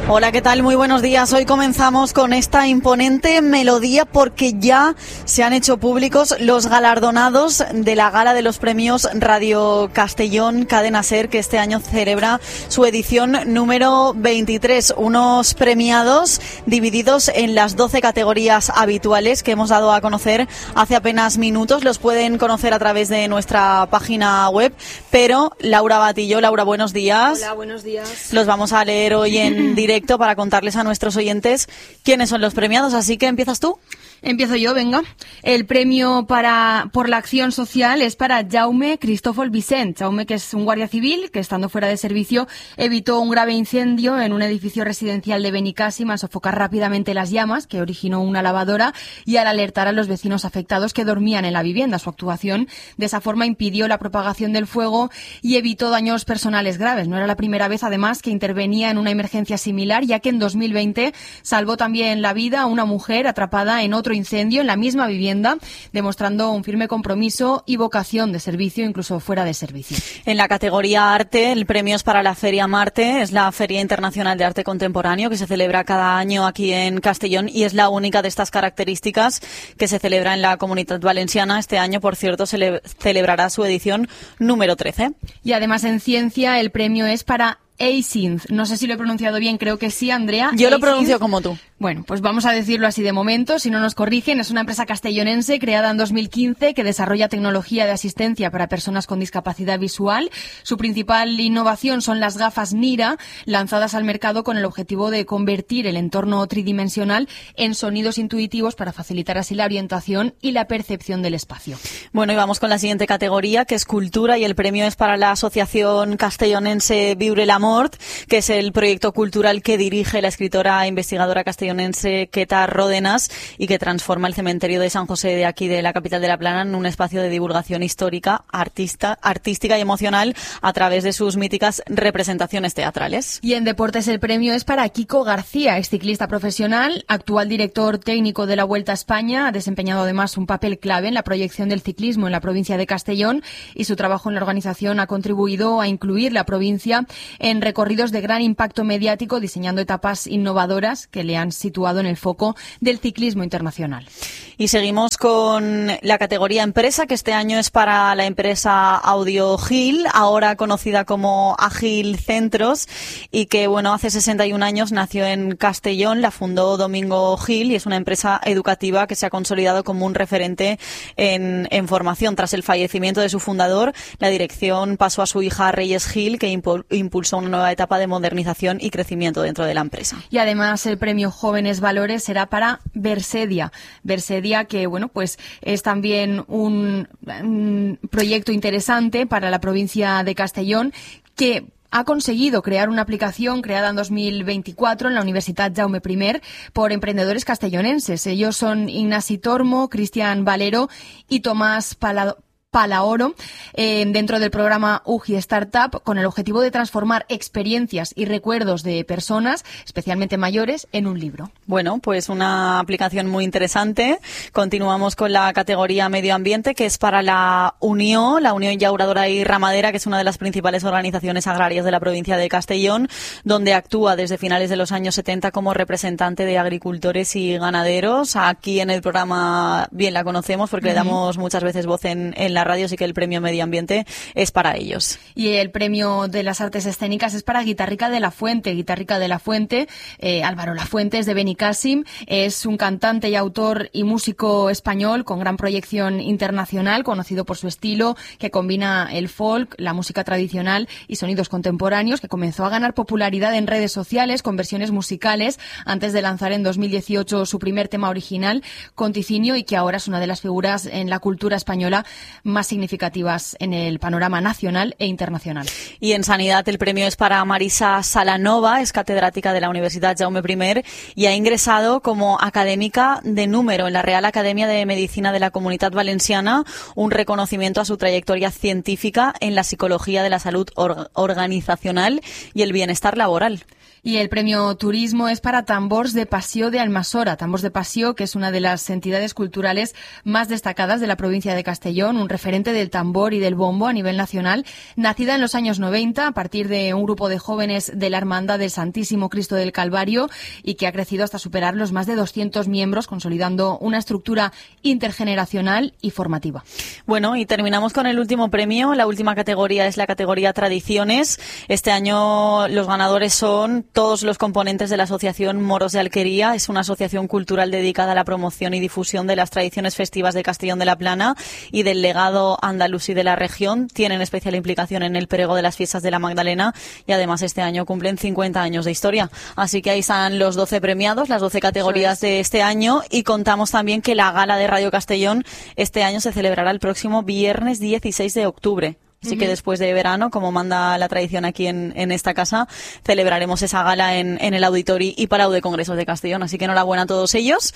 Hola, ¿qué tal? Muy buenos días. Hoy comenzamos con esta imponente melodía porque ya se han hecho públicos los galardonados de la gala de los premios Radio Castellón Cadena Ser, que este año celebra su edición número 23. Unos premiados divididos en las 12 categorías habituales que hemos dado a conocer hace apenas minutos. Los pueden conocer a través de nuestra página web, pero Laura Batillo. Laura, buenos días. Hola, buenos días. Los vamos a leer hoy en directo para contarles a nuestros oyentes quiénes son los premiados, así que ¿empiezas tú? Empiezo yo, venga. El premio por la acción social es para Jaume Cristófol Vicent. Jaume, que es un guardia civil que, estando fuera de servicio, evitó un grave incendio en un edificio residencial de Benicàssim al sofocar rápidamente las llamas que originó una lavadora y al alertar a los vecinos afectados que dormían en la vivienda. Su actuación de esa forma impidió la propagación del fuego y evitó daños personales graves. No era la primera vez, además, que intervenía en una emergencia similar, ya que en 2020 salvó también la vida a una mujer atrapada en otro incendio en la misma vivienda, demostrando un firme compromiso y vocación de servicio, incluso fuera de servicio. En la categoría arte, el premio es para la Feria Marte, es la Feria Internacional de Arte Contemporáneo que se celebra cada año aquí en Castellón y es la única de estas características que se celebra en la Comunitat Valenciana. Este año, por cierto, se celebrará su edición número 13. Y además en ciencia el premio es para Eysinth. No sé si lo he pronunciado bien, creo que sí, Andrea. Yo lo pronuncio como tú. Bueno, pues vamos a decirlo así de momento, si no nos corrigen. Es una empresa castellonense creada en 2015 que desarrolla tecnología de asistencia para personas con discapacidad visual. Su principal innovación son las gafas Nira, lanzadas al mercado con el objetivo de convertir el entorno tridimensional en sonidos intuitivos para facilitar así la orientación y la percepción del espacio. Bueno, y vamos con la siguiente categoría, que es cultura, y el premio es para la Asociación Castellonense Viure la Mort, que es el proyecto cultural que dirige la escritora e investigadora castellonense Queta Ródenas y que transforma el cementerio de San José de aquí, de la capital de La Plana, en un espacio de divulgación histórica, artística y emocional a través de sus míticas representaciones teatrales. Y en deportes el premio es para Kiko García, ex ciclista profesional, actual director técnico de la Vuelta a España. Ha desempeñado además un papel clave en la proyección del ciclismo en la provincia de Castellón y su trabajo en la organización ha contribuido a incluir la provincia en recorridos de gran impacto mediático, diseñando etapas innovadoras que le han situado en el foco del ciclismo internacional. Y seguimos con la categoría empresa, que este año es para la empresa Audio Gil, ahora conocida como Agil Centros, y que, bueno, hace 61 años nació en Castellón, la fundó Domingo Gil y es una empresa educativa que se ha consolidado como un referente en formación. Tras el fallecimiento de su fundador, la dirección pasó a su hija Reyes Gil, que impulsó una nueva etapa de modernización y crecimiento dentro de la empresa. Y además el premio Jóvenes Valores será para Versedia, que, bueno, pues es también un proyecto interesante para la provincia de Castellón, que ha conseguido crear una aplicación creada en 2024 en la Universidad Jaume I por emprendedores castellonenses. Ellos son Ignasi Tormo, Cristian Valero y Tomás Palaoro, dentro del programa UGI Startup, con el objetivo de transformar experiencias y recuerdos de personas, especialmente mayores, en un libro. Bueno, pues una aplicación muy interesante. Continuamos con la categoría Medio Ambiente, que es para la Unión Llauradora y Ramadera, que es una de las principales organizaciones agrarias de la provincia de Castellón, donde actúa desde finales de los años 70 como representante de agricultores y ganaderos. Aquí en el programa bien la conocemos porque le damos muchas veces voz en la radio, así que el premio Medio Ambiente es para ellos. Y el premio de las artes escénicas es para Guitarrica de la Fuente. Álvaro Lafuente es de Benicàssim, es un cantante y autor y músico español con gran proyección internacional, conocido por su estilo que combina el folk, la música tradicional y sonidos contemporáneos, que comenzó a ganar popularidad en redes sociales con versiones musicales antes de lanzar en 2018 su primer tema original, Conticinio, y que ahora es una de las figuras en la cultura española más significativas en el panorama nacional e internacional. Y en sanidad el premio es para Marisa Salanova, es catedrática de la Universidad Jaume I y ha ingresado como académica de número en la Real Academia de Medicina de la Comunitat Valenciana, un reconocimiento a su trayectoria científica en la psicología de la salud organizacional y el bienestar laboral. Y el premio Turismo es para Tambors de Passió de Almassora. Tambors de Passió, que es una de las entidades culturales más destacadas de la provincia de Castellón, un referente del tambor y del bombo a nivel nacional, nacida en los años 90 a partir de un grupo de jóvenes de la Hermandad del Santísimo Cristo del Calvario y que ha crecido hasta superar los más de 200 miembros, consolidando una estructura intergeneracional y formativa. Bueno, y terminamos con el último premio. La última categoría es la categoría Tradiciones. Este año los ganadores son todos los componentes de la Asociación Moros de Alquería. Es una asociación cultural dedicada a la promoción y difusión de las tradiciones festivas de Castellón de la Plana y del legado andalusí de la región. Tienen especial implicación en el pregó de las fiestas de la Magdalena y además este año cumplen 50 años de historia. Así que ahí están los 12 premiados, las 12 categorías de este año, y contamos también que la gala de Radio Castellón este año se celebrará el próximo viernes 16 de octubre. Así que después de verano, como manda la tradición aquí en esta casa, celebraremos esa gala en el Auditori y Palau de Congresos de Castellón. Así que enhorabuena a todos ellos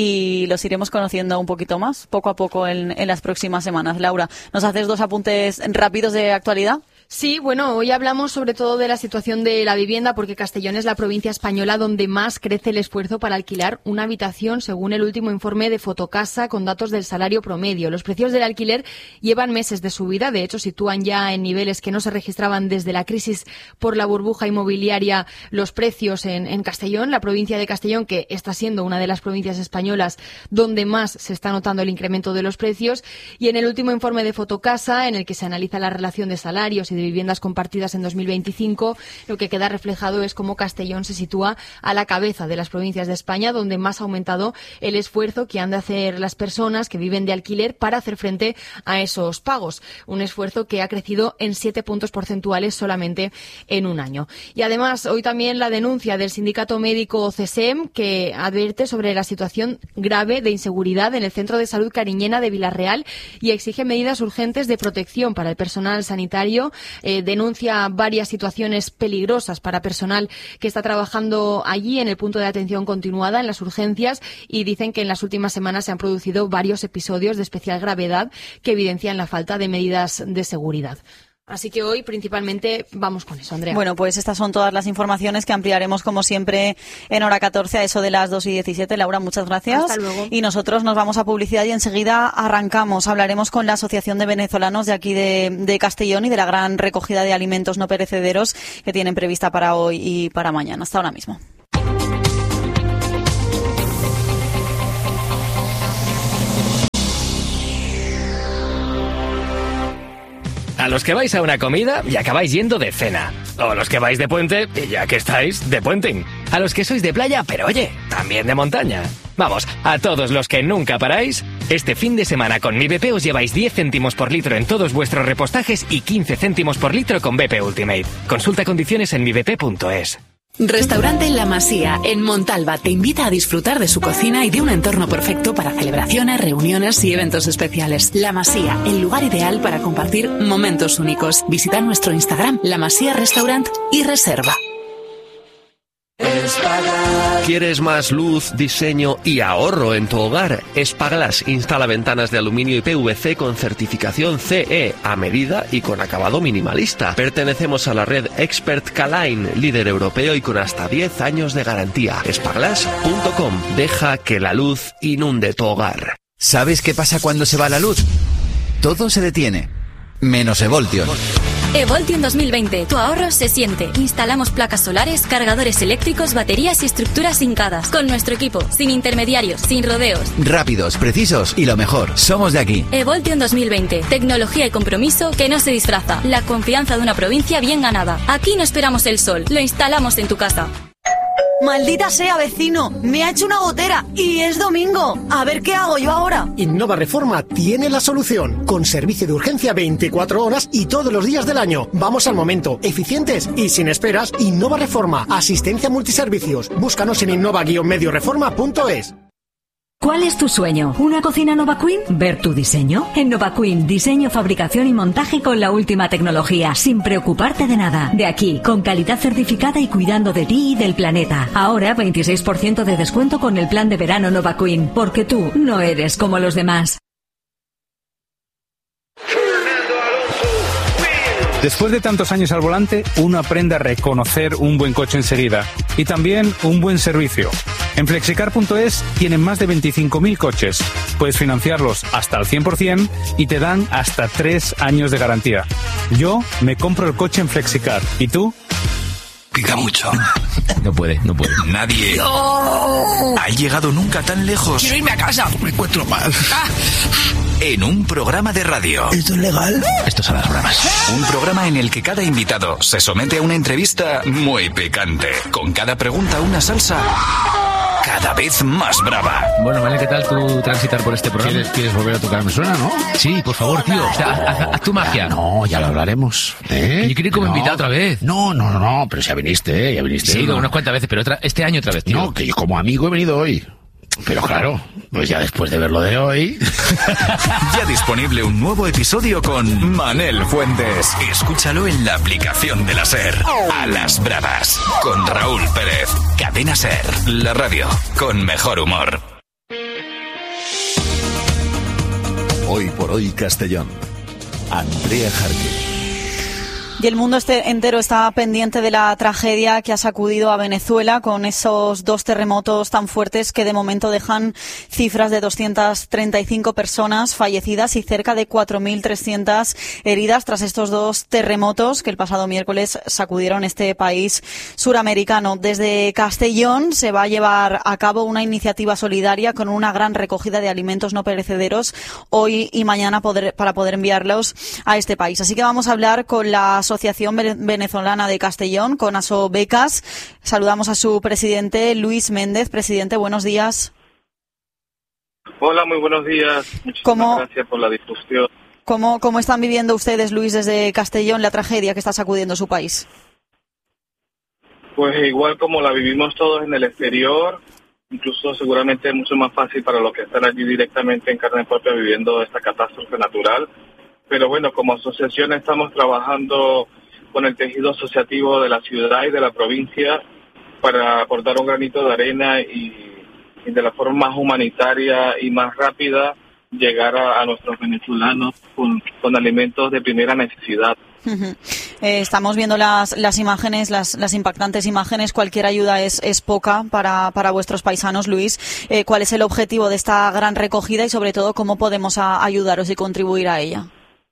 y los iremos conociendo un poquito más, poco a poco en las próximas semanas. Laura, ¿nos haces 2 apuntes rápidos de actualidad? Sí, bueno, hoy hablamos sobre todo de la situación de la vivienda porque Castellón es la provincia española donde más crece el esfuerzo para alquilar una habitación según el último informe de Fotocasa con datos del salario promedio. Los precios del alquiler llevan meses de subida, de hecho sitúan ya en niveles que no se registraban desde la crisis por la burbuja inmobiliaria los precios en Castellón, la provincia de Castellón, que está siendo una de las provincias españolas donde más se está notando el incremento de los precios. Y en el último informe de Fotocasa, en el que se analiza la relación de salarios y de viviendas compartidas en 2025, lo que queda reflejado es cómo Castellón se sitúa a la cabeza de las provincias de España donde más ha aumentado el esfuerzo que han de hacer las personas que viven de alquiler para hacer frente a esos pagos. Un esfuerzo que ha crecido en 7 puntos porcentuales solamente en un año. Y además, hoy también la denuncia del sindicato médico CESEM, que advierte sobre la situación grave de inseguridad en el Centro de Salud Cariñena de Villarreal y exige medidas urgentes de protección para el personal sanitario. Denuncia varias situaciones peligrosas para personal que está trabajando allí en el punto de atención continuada, en las urgencias, y dicen que en las últimas semanas se han producido varios episodios de especial gravedad que evidencian la falta de medidas de seguridad. Así que hoy principalmente vamos con eso, Andrea. Bueno, pues estas son todas las informaciones que ampliaremos como siempre en hora 14 a eso de las 2:17. Laura, muchas gracias. Hasta luego. Y nosotros nos vamos a publicidad y enseguida arrancamos. Hablaremos con la Asociación de Venezolanos de aquí de Castellón y de la gran recogida de alimentos no perecederos que tienen prevista para hoy y para mañana. Hasta ahora mismo. A los que vais a una comida y acabáis yendo de cena. O los que vais de puente y ya que estáis, de puenting. A los que sois de playa, pero oye, también de montaña. Vamos, a todos los que nunca paráis, este fin de semana con Mi BP os lleváis 10 céntimos por litro en todos vuestros repostajes y 15 céntimos por litro con BP Ultimate. Consulta condiciones en mibp.es. Restaurante La Masía, en Montalba, te invita a disfrutar de su cocina y de un entorno perfecto para celebraciones, reuniones y eventos especiales. La Masía, el lugar ideal para compartir momentos únicos. Visita nuestro Instagram, La Masía Restaurant, y reserva. ¿Quieres más luz, diseño y ahorro en tu hogar? Espaglass instala ventanas de aluminio y PVC con certificación CE a medida y con acabado minimalista. Pertenecemos a la red Expert K-Line, líder europeo y con hasta 10 años de garantía. Espaglass.com. Deja que la luz inunde tu hogar. ¿Sabes qué pasa cuando se va la luz? Todo se detiene, menos Evoltion. Evoltion 2020. Tu ahorro se siente. Instalamos placas solares, cargadores eléctricos, baterías y estructuras hincadas. Con nuestro equipo, sin intermediarios, sin rodeos. Rápidos, precisos y lo mejor, somos de aquí. Evoltion 2020. Tecnología y compromiso que no se disfraza. La confianza de una provincia bien ganada. Aquí no esperamos el sol, lo instalamos en tu casa. Maldita sea, vecino, me ha hecho una gotera y es domingo. A ver qué hago yo ahora. Innova Reforma tiene la solución, con servicio de urgencia 24 horas y todos los días del año. Vamos al momento, eficientes y sin esperas. Innova Reforma, asistencia multiservicios. Búscanos en innova-medioreforma.es. ¿Cuál es tu sueño? ¿Una cocina Nova Queen? ¿Ver tu diseño? En Nova Queen, diseño, fabricación y montaje con la última tecnología, sin preocuparte de nada. De aquí, con calidad certificada y cuidando de ti y del planeta. Ahora 26% de descuento con el plan de verano Nova Queen, porque tú no eres como los demás. Después de tantos años al volante, uno aprende a reconocer un buen coche enseguida y también un buen servicio. En Flexicar.es tienen más de 25.000 coches. Puedes financiarlos hasta al 100% y te dan hasta 3 años de garantía. Yo me compro el coche en Flexicar. ¿Y tú? Pica mucho. No puede. Nadie ha llegado nunca tan lejos. Quiero irme a casa. Me encuentro mal. En un programa de radio. ¿Esto es legal? Esto es a las bravas. Un programa en el que cada invitado se somete a una entrevista muy picante. Con cada pregunta una salsa cada vez más brava. Bueno, vale, ¿qué tal tú transitar por este programa? ¿Quieres volver a tocar Me Suena, no? Sí, por favor, tío. O sea, haz tu magia. No, ya lo hablaremos. Yo quiero ir como invitado otra vez. No, pero ya viniste. Sí, he ido unas cuantas veces, pero este año otra vez, tío. No, que yo como amigo he venido hoy. Pero claro, pues ya después de ver lo de hoy... Ya disponible un nuevo episodio con Manel Fuentes. Escúchalo en la aplicación de la SER. A las bravas, con Raúl Pérez. Cadena SER, la radio con mejor humor. Hoy por hoy Castellón. Andrea Jarque. Y el mundo entero está pendiente de la tragedia que ha sacudido a Venezuela con esos 2 terremotos tan fuertes que de momento dejan cifras de 235 personas fallecidas y cerca de 4.300 heridas tras estos 2 terremotos que el pasado miércoles sacudieron este país suramericano. Desde Castellón se va a llevar a cabo una iniciativa solidaria con una gran recogida de alimentos no perecederos hoy y mañana para poder enviarlos a este país. Así que vamos a hablar con la Asociación Venezolana de Castellón, con ASOBECAS. Saludamos a su presidente, Luis Méndez. Presidente, buenos días. Hola, muy buenos días. Muchísimas gracias por la difusión. ¿Cómo están viviendo ustedes, Luis, desde Castellón, la tragedia que está sacudiendo su país? Pues igual como la vivimos todos en el exterior, incluso seguramente es mucho más fácil para los que están allí directamente en carne propia viviendo esta catástrofe natural. Pero bueno, como asociación estamos trabajando con el tejido asociativo de la ciudad y de la provincia para aportar un granito de arena y de la forma más humanitaria y más rápida llegar a nuestros venezolanos con alimentos de primera necesidad. Estamos viendo las imágenes, las impactantes imágenes. Cualquier ayuda es poca para vuestros paisanos, Luis. ¿Cuál es el objetivo de esta gran recogida y sobre todo cómo podemos ayudaros y contribuir a ella?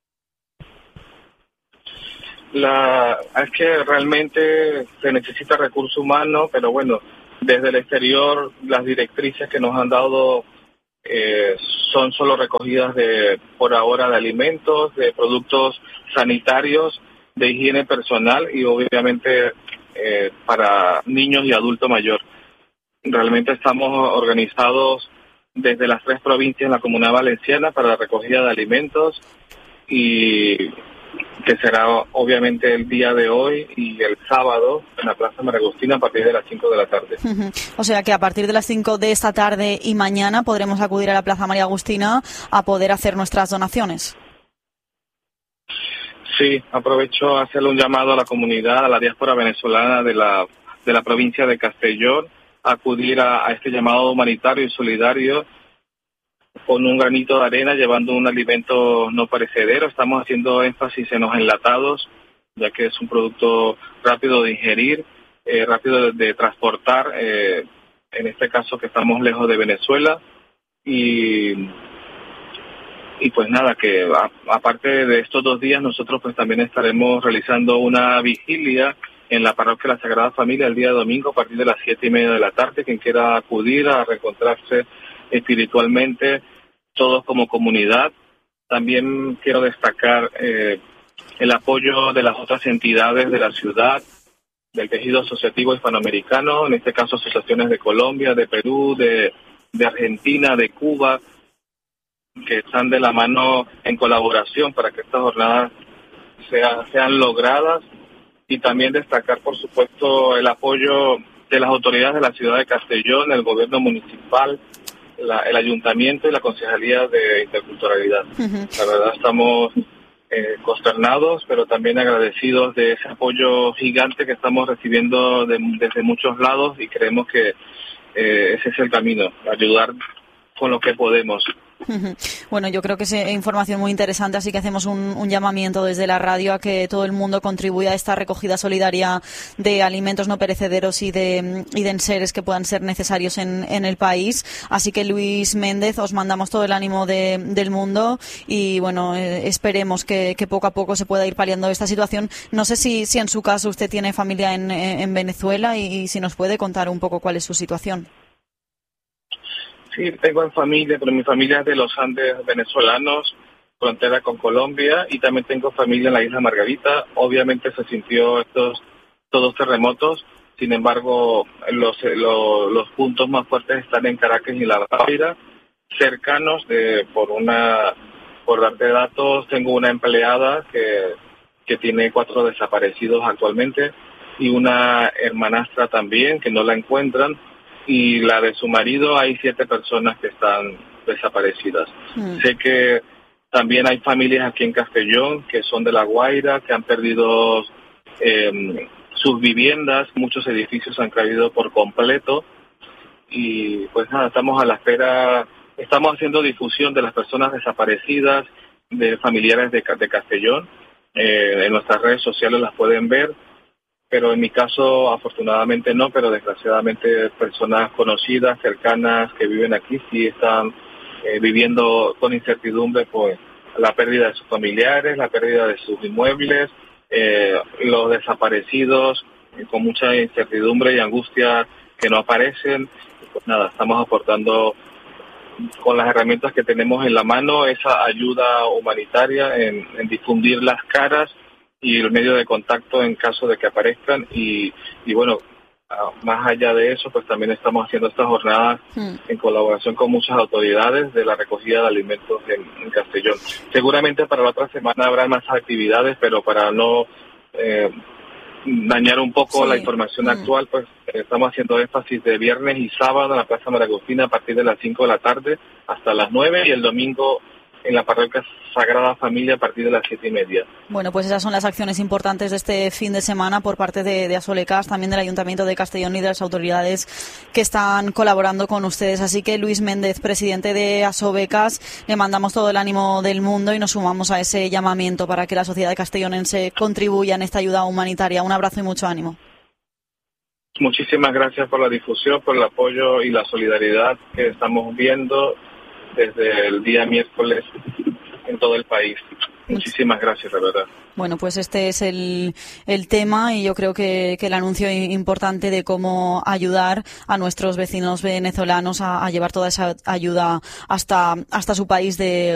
Es que realmente se necesita recurso humano, pero bueno, desde el exterior las directrices que nos han dado son solo recogidas por ahora de alimentos, de productos sanitarios, de higiene personal y obviamente para niños y adulto mayor. Realmente estamos organizados desde las 3 provincias en la Comunidad Valenciana para la recogida de alimentos y que será obviamente el día de hoy y el sábado en la Plaza María Agustina a partir de las 5 de la tarde. O sea que a partir de las 5 de esta tarde y mañana podremos acudir a la Plaza María Agustina a poder hacer nuestras donaciones. Sí, aprovecho a hacerle un llamado a la comunidad, a la diáspora venezolana de la provincia de Castellón, a acudir a este llamado humanitario y solidario con un granito de arena, llevando un alimento no perecedero. Estamos haciendo énfasis en los enlatados, ya que es un producto rápido de ingerir, rápido de transportar, en este caso que estamos lejos de Venezuela. Y pues nada, que aparte de estos 2 días, nosotros pues también estaremos realizando una vigilia en la parroquia de la Sagrada Familia el día domingo a partir de las 7:30 de la tarde. Quien quiera acudir a reencontrarse espiritualmente, todos como comunidad. También quiero destacar el apoyo de las otras entidades de la ciudad, del tejido asociativo hispanoamericano, en este caso asociaciones de Colombia, de Perú, de Argentina, de Cuba, que están de la mano en colaboración para que estas jornadas sean logradas. Y también destacar, por supuesto, el apoyo de las autoridades de la ciudad de Castellón, el gobierno municipal, el ayuntamiento y la concejalía de interculturalidad. La verdad estamos consternados, pero también agradecidos de ese apoyo gigante que estamos recibiendo desde muchos lados y creemos que ese es el camino, ayudar con lo que podemos. Bueno, yo creo que es información muy interesante, así que hacemos un llamamiento desde la radio a que todo el mundo contribuya a esta recogida solidaria de alimentos no perecederos y de enseres que puedan ser necesarios en el país. Así que, Luis Méndez, os mandamos todo el ánimo del mundo y, bueno, esperemos que poco a poco se pueda ir paliando esta situación. No sé si en su caso usted tiene familia en Venezuela y si nos puede contar un poco cuál es su situación. Sí, tengo familia, pero mi familia es de los Andes venezolanos, frontera con Colombia, y también tengo familia en la isla Margarita. Obviamente se sintió todos terremotos, sin embargo los puntos más fuertes están en Caracas y La Guaira, cercanos. Por darte datos, tengo una empleada que tiene 4 desaparecidos actualmente y una hermanastra también que no la encuentran. Y la de su marido, hay 7 personas que están desaparecidas. Sé que también hay familias aquí en Castellón que son de La Guaira, que han perdido sus viviendas, muchos edificios han caído por completo. Y pues nada, estamos a la espera, estamos haciendo difusión de las personas desaparecidas, de familiares de Castellón. En nuestras redes sociales las pueden ver. Pero en mi caso, afortunadamente no, pero desgraciadamente personas conocidas, cercanas, que viven aquí, sí están viviendo con incertidumbre, pues, la pérdida de sus familiares, la pérdida de sus inmuebles, los desaparecidos, con mucha incertidumbre y angustia que no aparecen. Pues nada, estamos aportando con las herramientas que tenemos en la mano esa ayuda humanitaria en difundir las caras y el medio de contacto en caso de que aparezcan y bueno, más allá de eso, pues también estamos haciendo estas jornadas en colaboración con muchas autoridades de la recogida de alimentos en Castellón. Seguramente para la otra semana habrá más actividades, pero para no dañar un poco la información actual, pues estamos haciendo énfasis de viernes y sábado en la Plaza María Agustina a partir de las 5 de la tarde hasta las 9 y el domingo en la parroquia Sagrada Familia a partir de las 7:30. Bueno, pues esas son las acciones importantes de este fin de semana por parte de Asolecas, también del Ayuntamiento de Castellón y de las autoridades que están colaborando con ustedes. Así que, Luis Méndez, presidente de Asobecas, le mandamos todo el ánimo del mundo y nos sumamos a ese llamamiento para que la sociedad castellonense contribuya en esta ayuda humanitaria. Un abrazo y mucho ánimo. Muchísimas gracias por la difusión, por el apoyo y la solidaridad que estamos viendo desde el día miércoles en todo el país. Muchísimas gracias, de verdad. Bueno, pues este es el tema y yo creo que el anuncio importante de cómo ayudar a nuestros vecinos venezolanos a llevar toda esa ayuda hasta su país de